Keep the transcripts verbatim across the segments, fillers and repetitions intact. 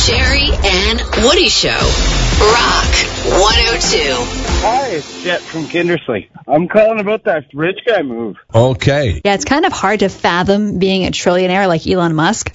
Sherry and Woody Show. Rock one oh two. Hi, it's Jet from Kindersley. I'm calling about that rich guy move. Okay. Yeah, it's kind of hard to fathom being a trillionaire like Elon Musk.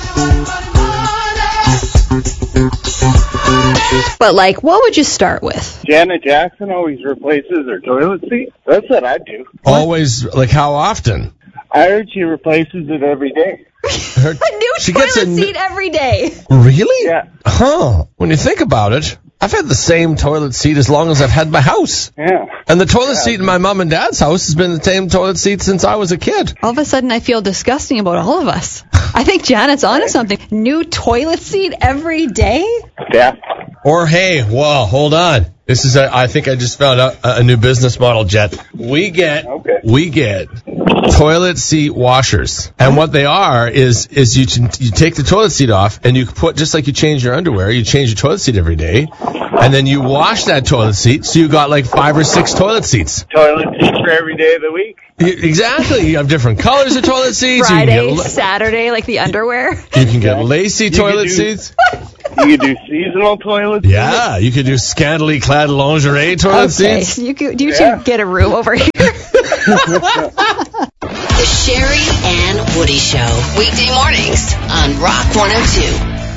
But, like, what would you start with? Janet Jackson always replaces her toilet seat. That's what I do. Always, like, how often? I heard she replaces it every day. Her, A new she toilet gets a seat every day. Really? Yeah. Huh. When you think about it, I've had the same toilet seat as long as I've had my house. Yeah. And the toilet seat in my mom and dad's house has been the same toilet seat since I was a kid. All of a sudden, I feel disgusting about all of us. I think Janet's onto something. New toilet seat every day? Yeah. Or, hey, whoa, hold on. This is, a, I think I just found out a, a new business model, Jet. We get, Okay. we get toilet seat washers. And what they are is, is you you take the toilet seat off and you put, just like you change your underwear, you change your toilet seat every day. And then you wash that toilet seat, so you got like five or six toilet seats. Toilet seat for every day of the week. You, exactly. You have different colors of toilet seats. Friday, you can get, Saturday, like the underwear? you can get lacy You toilet can do- seats. You could do seasonal toilets. Yeah, you could do scantily clad lingerie toilet Okay, seats. you, could- you Yeah. two get a room over here. The Sherry and Woody Show. Weekday mornings on Rock one oh two.